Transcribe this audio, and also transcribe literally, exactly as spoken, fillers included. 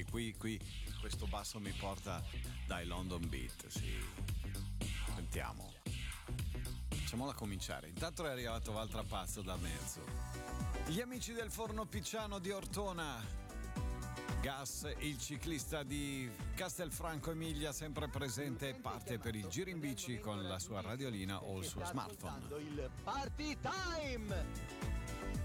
qui, qui questo basso mi porta dai London Beat, sì. Sentiamo. Facciamola cominciare. Intanto è arrivato Valtra Pazzo da mezzo. Gli amici del Forno Picciano di Ortona. Gas, il ciclista di Castelfranco Emilia, sempre presente, parte per il giro in bici con la sua radiolina o il suo smartphone. Il Party Time!